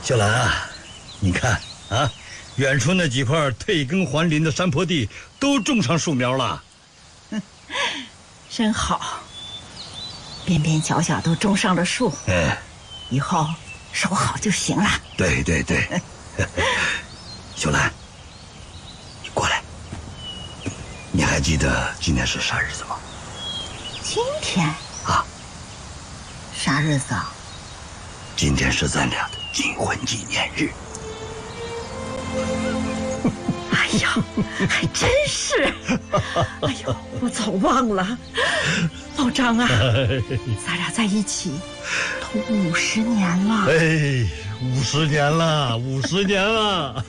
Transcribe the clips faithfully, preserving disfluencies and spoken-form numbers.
小兰啊，你看啊，远处那几块退耕还林的山坡地都种上树苗了。 嗯，真好，边边角角都种上了树。 嗯， 以后守好就行了。 对对对。小兰，你过来，你还记得今天是啥日子吗？ 今天啊？ 啥日子啊？ 今天是咱俩的金婚纪念日。 哎呀，还真是！哎呦，我早忘了。老张啊，咱俩在一起都五十年了。 哎，五十年了，五十年了。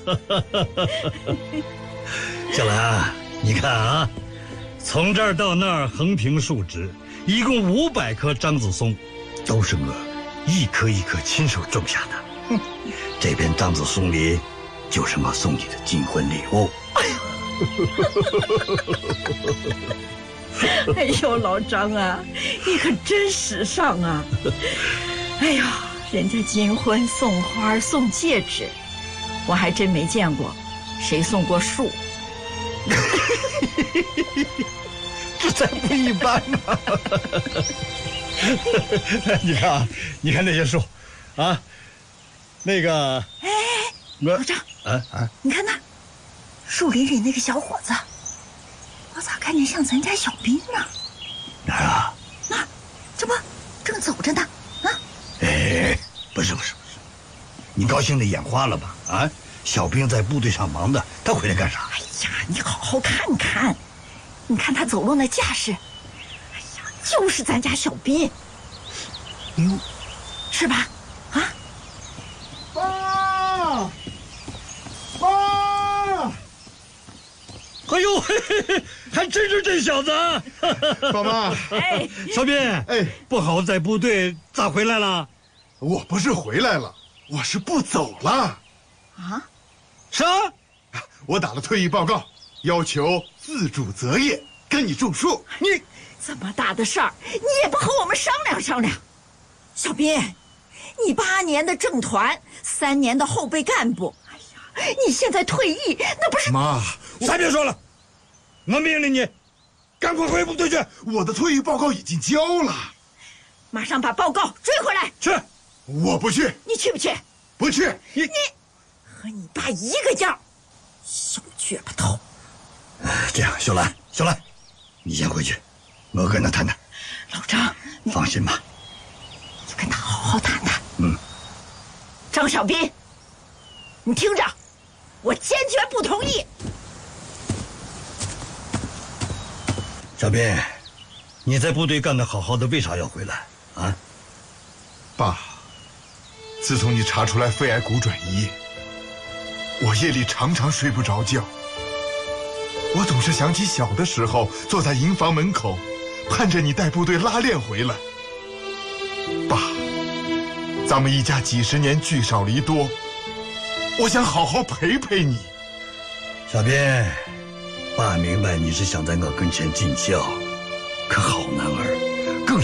小兰啊，你看啊，从这儿到那儿横平竖直，一共五百棵樟子松，都是我一颗一颗亲手种下的。这片樟子松林，就是我送你的金婚礼物。 哎呦，老张啊，你可真时尚啊！哎呀，人家金婚送花送戒指，我还真没见过，谁送过树？ 这才不一般呢！你看啊，你看那些树，啊，那个， 哎，老张， 啊啊， 你看那树林里那个小伙子，我咋看见像咱家小兵呢？ 哪儿啊？ 那，这不正走着呢？啊？ 哎，不是不是不是，你高兴的眼花了吧？啊，小兵在部队上忙的，他回来干啥？ 哎呀，你好好看看，你看他走路那架势，哎呀，就是咱家小兵。哟，是吧？啊？ 爸，爸！ 哎呦，嘿嘿嘿，还真是这小子！ 爸妈， 哎， 小兵， 哎， 不好在部队，咋回来了？ 我不是回来了，我是不走了。 啊？ 啥？ 我打了退役报告，要求自主择业，跟你种树。 你这么大的事儿，你也不和我们商量商量？小兵，你八年的政团，三年的后备干部，哎呀，你现在退役，那不是…… 妈， 啥别说了，我命令你，赶快回部队去。 我的退役报告已经交了， 马上把报告追回来。 去。 我不去。 你去不去？ 不去。 你你和你爸一个样，小撅巴头。 这样，小兰，小兰，你先回去，我跟他谈谈。 老张，你放心吧， 你跟他好好谈谈。 嗯。 张小兵，你听着，我坚决不同意。 小兵，你在部队干得好好的，为啥要回来啊？ 爸，自从你查出来肺癌骨转移，我夜里常常睡不着觉。我总是想起小的时候坐在营房门口，盼着你带部队拉练回来。爸，咱们一家几十年聚少离多，我想好好陪陪你。 小兵，爸明白你是想在我跟前尽孝，可好男儿